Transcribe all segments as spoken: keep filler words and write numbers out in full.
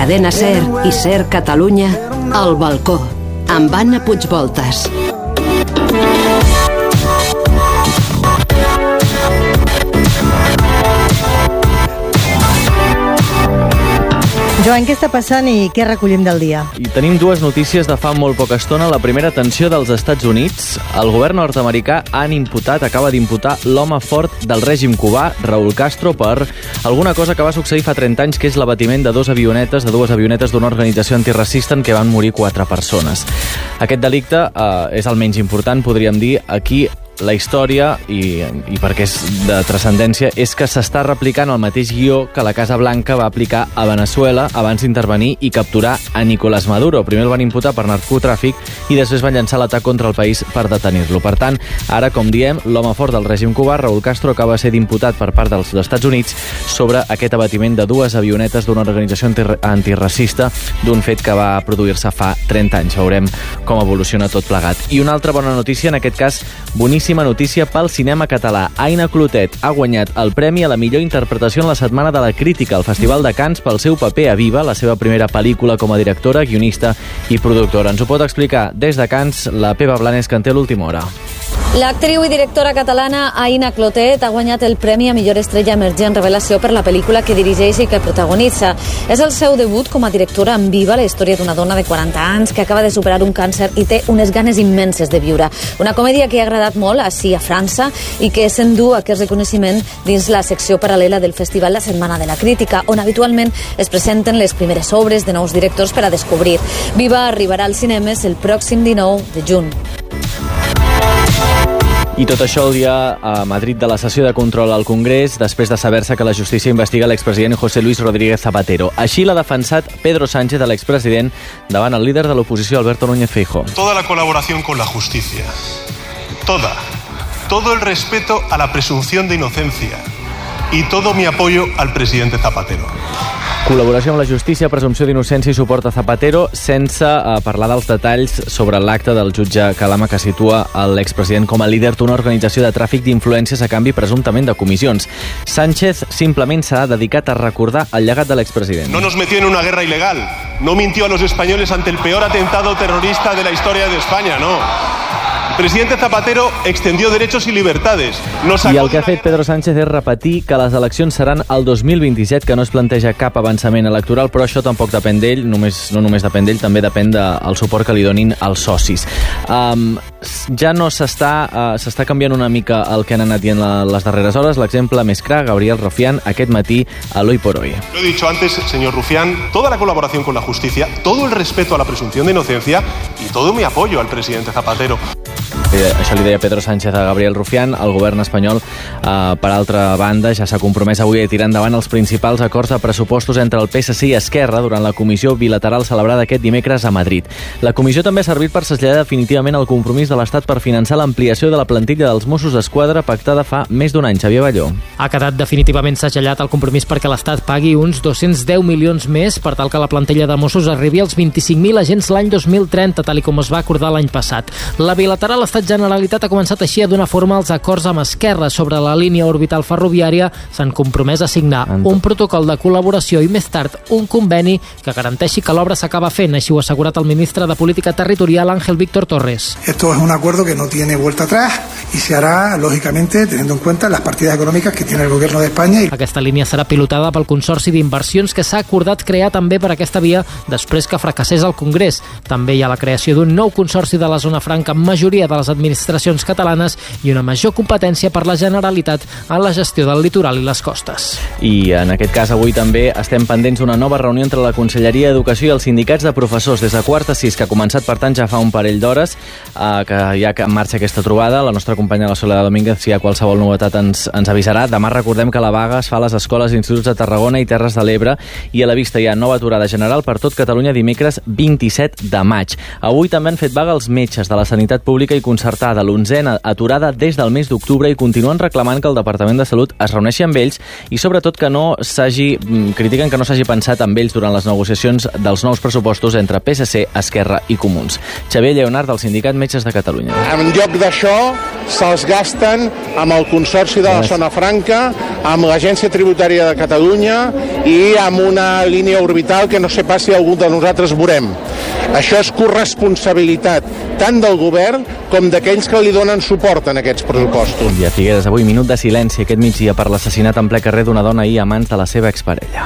Cadena Ser i Ser Catalunya, El Balcó, amb Anna Puigvoltas. Joan, què està passant i què recollim del dia? I tenim dues notícies de fa molt poca estona. La primera, atenció dels Estats Units. El govern nord-americà han imputat, acaba d'imputar l'home fort del règim cubà, Raúl Castro, per alguna cosa que va succeir fa trenta anys, que és l'abatiment de dos avionetes, de dues avionetes d'una organització antiracista en què van morir quatre persones. Aquest delicte eh, és el menys important, podríem dir, aquí. La història, i, i perquè és de transcendència, és que s'està replicant el mateix guió que la Casa Blanca va aplicar a Venezuela abans d'intervenir i capturar a Nicolás Maduro. Primer el van imputar per narcotràfic i després van llançar l'atac contra el país per detenir-lo. Per tant, ara, com diem, l'home fort del règim cubà, Raúl Castro, acaba de ser imputat per part dels Estats Units sobre aquest abatiment de dues avionetes d'una organització antiracista d'un fet que va produir-se fa trenta anys. Veurem com evoluciona tot plegat. I una altra bona notícia, en aquest cas, boníssima notícia pel cinema català. Aina Clotet ha guanyat el premi a la millor interpretació en la Setmana de la Crítica al Festival de Cannes pel seu paper a Viva, la seva primera pel·lícula com a directora, guionista i productora. Ens ho pot explicar des de Cannes la Pepa Blanes, que en té l'última hora. L'actriu i directora catalana Aina Clotet ha guanyat el Premi a Millor Estrella Emergent Revelació per la pel·lícula que dirigeix i que protagonitza. És el seu debut com a directora en Viva, la història d'una dona de quaranta anys que acaba de superar un càncer i té unes ganes immenses de viure. Una comèdia que ha agradat molt així a França i que s'endú aquest reconeixement dins la secció paral·lela del Festival La Setmana de la Crítica, on habitualment es presenten les primeres obres de nous directors per a descobrir. Viva arribarà als cinemes el pròxim dinou de juny. I tot això el dia a Madrid de la sessió de control al Congrés, després de saber-se que la justícia investiga l'expresident José Luis Rodríguez Zapatero. Així l'ha defensat Pedro Sánchez, l'expresident, davant el líder de l'oposició, Alberto Núñez Feijóo. Toda la colaboración con la justicia. Toda. Todo el respeto a la presunción de inocencia. Y todo mi apoyo al presidente Zapatero. Col·laboració amb la justícia, presumpció d'innocència i suport a Zapatero, sense eh, parlar dels detalls sobre l'acte del jutge Calama que situa l'expresident com a líder d'una organització de tràfic d'influències a canvi presumptament de comissions. Sánchez simplement s'ha dedicat a recordar el llegat de l'expresident. No nos metió en una guerra ilegal. No mintió a los españoles ante el peor atentado terrorista de la historia de España, no. El presidente Zapatero extendió derechos y libertades. I el que ha fet Pedro Sánchez és repetir que les eleccions seran el dos mil vint-i-set, que no es planteja cap avançament electoral, però això tampoc depèn d'ell, només, no només depèn d'ell, també depèn del suport que li donin els socis. Um, ja no s'està uh, s'està canviant una mica el que han anat dient la, les darreres hores. L'exemple més clar, Gabriel Rufián, aquest matí a l'Hoy por Hoy. Lo he dicho antes, señor Rufián, toda la colaboración con la justicia, todo el respeto a la presunción de inocencia y todo mi apoyo al presidente Zapatero. Eh, això li deia Pedro Sánchez a Gabriel Rufián. El govern espanyol, eh, per altra banda, ja s'ha compromès avui a tirar endavant els principals acords de pressupostos entre el P S C i Esquerra durant la comissió bilateral celebrada aquest dimecres a Madrid. La comissió també ha servit per traslladar definitivament el compromís de l'Estat per finançar l'ampliació de la plantilla dels Mossos d'Esquadra pactada fa més d'un any. Xavier Balló. Ha quedat definitivament segellat el compromís perquè l'Estat pagui uns dos-cents deu milions més per tal que la plantilla de Mossos arribi als vint-i-cinc mil agents l'any dos mil trenta, tal i com es va acordar l'any passat. La bilateral ha estat Generalitat ha començat així a donar forma als acords amb Esquerra sobre la línia orbital ferroviària. S'han compromès a signar un protocol de col·laboració i més tard un conveni que garanteixi que l'obra s'acaba fent, així ho ha assegurat el ministre de Política Territorial Ángel Víctor Torres. Esto es un acuerdo que no tiene vuelta atrás y se hará, lógicamente, teniendo en cuenta las partidas económicas que tiene el gobierno de España. Aquesta línia serà pilotada pel Consorci d'Inversions que s'ha acordat crear també per aquesta via després que fracassés al Congrés. També hi ha la creació d'un nou consorci de la zona franca amb majoria de les administracions catalanes i una major competència per la Generalitat en la gestió del litoral i les costes. I en aquest cas avui també estem pendents d'una nova reunió entre la Conselleria d'Educació i els sindicats de professors des de quart a sis, que ha començat per tant ja fa un parell d'hores, eh, que ja en marxa aquesta trobada. La nostra companya la Soledad Domínguez, si hi ha qualsevol novetat ens, ens avisarà. Demà recordem que la vaga es fa a les escoles i instituts de Tarragona i Terres de l'Ebre i a la vista hi ha nova aturada general per tot Catalunya dimecres vint-i-set de maig. Avui també han fet vaga els metges de la sanitat pública i concertada concertada, l'onzena aturada des del mes d'octubre, i continuen reclamant que el Departament de Salut es reuneixi amb ells i sobretot que no s'hagi, critiquen que no s'hagi pensat amb ells durant les negociacions dels nous pressupostos entre P S C, Esquerra i Comuns. Xavier Lleonard, del Sindicat Metges de Catalunya. En lloc d'això, se'ls gasten amb el Consorci de la Zona Franca, amb l'Agència Tributària de Catalunya i amb una línia orbital que no sé pas si algú de nosaltres veurem. Això és corresponsabilitat tant del govern com d'aquells que li donen suport en aquests pressupostos. I a Figueres, avui minut de silenci aquest migdia per l'assassinat en ple carrer d'una dona ahir a mans de la seva exparella.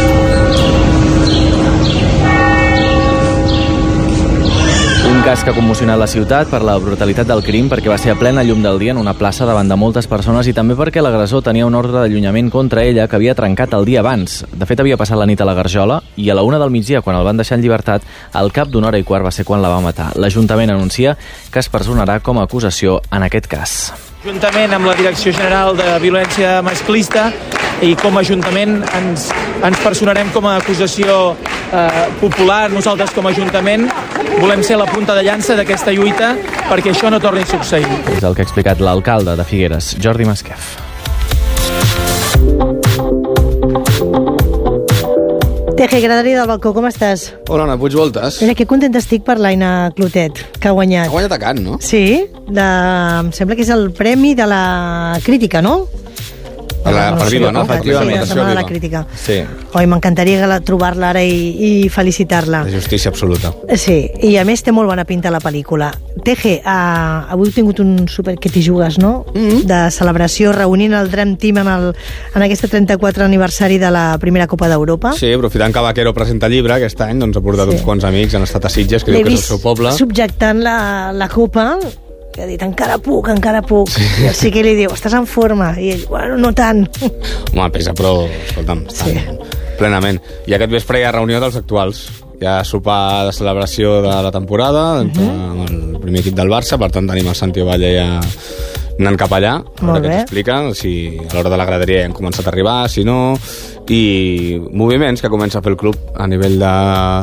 Un cas que ha commocionat la ciutat per la brutalitat del crim, perquè va ser a plena llum del dia en una plaça davant de moltes persones, i també perquè l'agressor tenia un ordre d'allunyament contra ella que havia trencat el dia abans. De fet, havia passat la nit a la Garjola i a la una del migdia, quan el van deixar en llibertat, al cap d'una hora i quart va ser quan la va matar. L'Ajuntament anuncia que es personarà com a acusació en aquest cas. Juntament amb la Direcció General de Violència Masclista i com a Ajuntament ens, ens personarem com a acusació eh, popular. Nosaltres com a Ajuntament volem ser la punta de llança d'aquesta lluita perquè això no torni a succeir. És el que ha explicat l'alcalde de Figueres, Jordi Masquef. Teje, Gradari del Balcó, com estàs? Hola, Anna Puigvoltes. Mira, que content estic per l'Aina Clotet, que ha guanyat. Ha guanyat a Can, no? Sí, de... em sembla que és el premi de la crítica, no? Per, la, no per Viva, no? Efectivament. Sí, la Setmana de la Crítica. Sí. Oi, m'encantaria trobar-la ara i, i felicitar-la. De justícia absoluta. Sí, i a més té molt bona pinta la pel·lícula. Teje, uh, avui he tingut un super que t'hi jugues, no? Mm-hmm. De celebració, reunint el Dream Team en, el, en aquest trenta-quatre aniversari de la primera Copa d'Europa. Sí, aprofitant que Vaquero presenta llibre aquest any, doncs ha portat sí. uns quants amics, han estat a Sitges, que diu que és el seu poble. Subjectant la, la copa, que ha dit, encara puc, encara puc. Sí. I el sí que li diu, estàs en forma? I ell, bueno, no tant. Home, pesa, però, escolta'm, sí. plenament. I aquest vespre hi ha reunió dels actuals. Hi ha sopar de celebració de la temporada, uh-huh. amb el primer equip del Barça, per tant tenim el Santi Ovalle ja anant cap allà, a veure què t'explica, si a l'hora de la graderia hem començat a arribar, si no, i moviments que comença a fer el club a nivell de...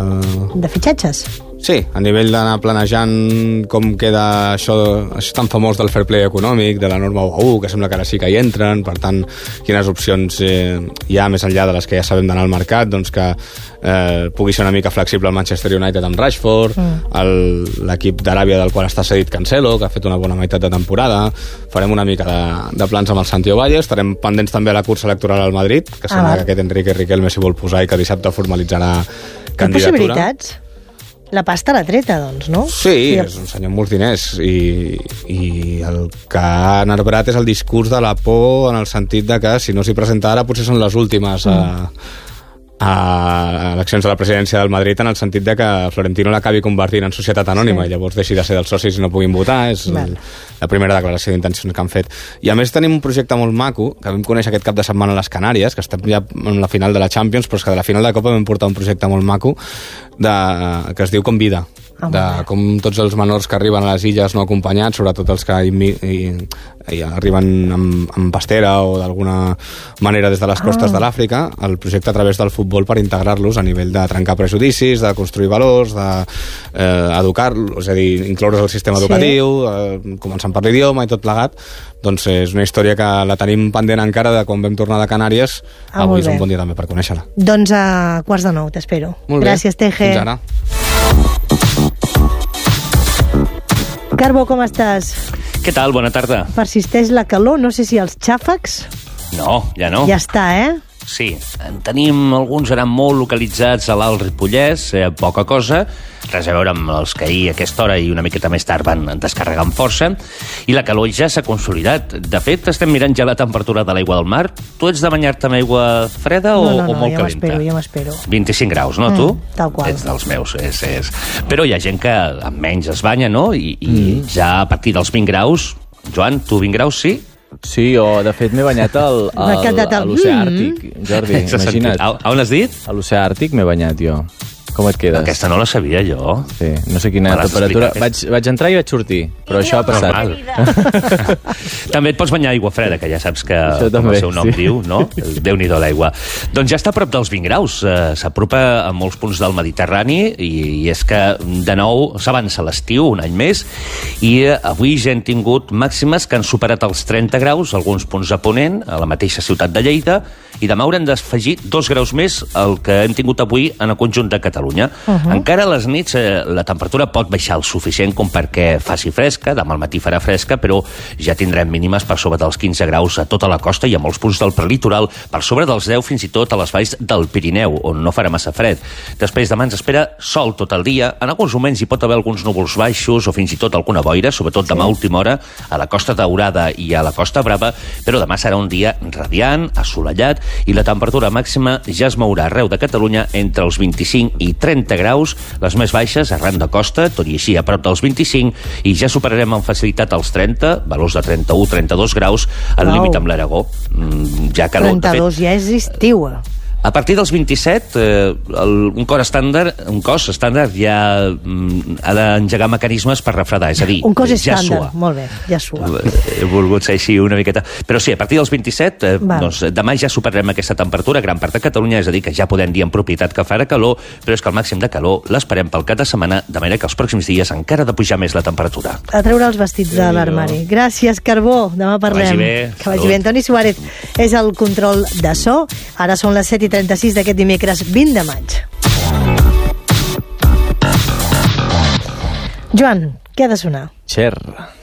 De fitxatges? Sí, a nivell d'anar planejant com queda això, això tan famós del fair play econòmic, de la norma u a u, que sembla que ara sí que hi entren, per tant, quines opcions eh, hi ha més enllà de les que ja sabem d'anar al mercat, doncs que eh, pugui ser una mica flexible el Manchester United amb Rashford, mm. l'equip d'Aràbia del qual està cedit Cancelo, que ha fet una bona meitat de temporada, farem una mica de, de plans amb el Santi Ovalle, estarem pendents també a la cursa electoral al Madrid, que sembla ah, que aquest Enrique Riquelme s'hi vol posar i que dissabte formalitzarà candidatura. Té possibilitats? La pasta l'ha treta, doncs, no? Sí, és un senyor amb molts diners i, i el que ha enarbrat és el discurs de la por en el sentit de que si no s'hi presenta ara potser són les últimes a, a eleccions de la presidència del Madrid, en el sentit de que Florentino l'acabi convertint en societat anònima sí. i llavors deixi de ser dels socis i no puguin votar. És el, la primera declaració d'intencions que han fet. I a més tenim un projecte molt maco que vam conèixer aquest cap de setmana a les Canàries, que estem ja en la final de la Champions, però és que de la final de la Copa vam portar un projecte molt maco de, que es diu Convida, de com tots els menors que arriben a les illes no acompanyats, sobretot els que hi, hi, hi arriben amb, amb pastera o d'alguna manera des de les costes oh. de l'Àfrica, el projecte a través del futbol per integrar-los a nivell de trencar prejudicis, de construir valors, d'educar-los, eh, és a dir, incloure's al sistema educatiu, sí. eh, començant per l'idioma i tot plegat. Doncs és una història que la tenim pendent encara de quan vam tornar de Canàries. Ah, avui és un bon dia també per conèixer-la. Doncs a quarts de nou, t'espero. Gràcies, Teje. Fins ara. Carbo, com estàs? Què tal? Bona tarda. Persisteix la calor, no sé si els xàfecs... No, ja no. Ja està, eh? Sí, en tenim alguns seran molt localitzats a l'Alt Ripollès, eh, poca cosa, res a veure amb els que ahir a aquesta hora i una miqueta més tard van descarregar amb força, i la calor ja s'ha consolidat. De fet, estem mirant ja la temperatura de l'aigua del mar. Tu ets de banyar-te amb aigua freda o, no, no, no, o molt ja calenta? No, no, jo m'espero. vint-i-cinc graus, no, tu? Mm, tal qual. Ets dels meus, és, és. Però hi ha gent que amb menys es banya, no? I, i mm. ja a partir dels vint graus... Joan, tu vint graus sí? Sí, o de fet m'he banyat al, al, a l'oceà Àrtic, Jordi, imagina't. A, a on has dit? A l'oceà Àrtic m'he banyat jo. Com et quedes? Aquesta no la sabia jo. Sí, no sé quina temperatura. Vaig, vaig entrar i vaig sortir, però això ha passat. També et pots banyar aigua freda, que ja saps que també, el seu nom sí. diu, no? Déu-n'hi-do l'aigua. Doncs ja està a prop dels vint graus. Uh, S'apropa a molts punts del Mediterrani i, i és que, de nou, s'avança l'estiu un any més i uh, avui ja hem tingut màximes que han superat els trenta graus, alguns punts a Ponent, a la mateixa ciutat de Lleida, i demà haurem d'afegir dos graus més el que hem tingut avui en el conjunt de Catalunya. Uh-huh. Encara a les nits eh, la temperatura pot baixar el suficient com perquè faci fresca, demà al matí farà fresca, però ja tindrem mínimes per sobre dels quinze graus a tota la costa i a molts punts del prelitoral, per sobre dels deu fins i tot a les valls del Pirineu, on no farà massa fred. Després demà ens espera sol tot el dia, en alguns moments hi pot haver alguns núvols baixos o fins i tot alguna boira, sobretot demà a última hora a la Costa Daurada i a la Costa Brava, però demà serà un dia radiant, assolellat, i la temperatura màxima ja es mourà arreu de Catalunya entre els vint-i-cinc i trenta graus, les més baixes arran de costa, tot i així a prop dels vint-i-cinc, i ja superarem amb facilitat els trenta, valors de trenta-u a trenta-dos graus, al límit amb l'Aragó. Mm, ja calor, trenta-dos ja és estiu. A partir dels vint-i-set, eh, el, un cos estàndard, un cos estàndard ja mm, ha d'engegar mecanismes per refredar, és a dir, un cos ja estàndard, sua. molt bé, ja sua. He volgut ser així una miqueta. Però sí, a partir dels vint-i-set, eh, doncs, demà ja superarem aquesta temperatura, gran part de Catalunya, és a dir, que ja podem dir en propietat que farà calor, però és que el màxim de calor l'esperem pel cap de setmana, de manera que els pròxims dies encara ha de pujar més la temperatura. A treure els vestits de l'armari. Gràcies, Carbó. Demà parlem. Que vagi bé. Que vagi bé. Antoni Suárez és el control de so. Ara són les set i trenta-sis d'aquest dimecres vint de maig. Joan, què ha de sonar? Cher.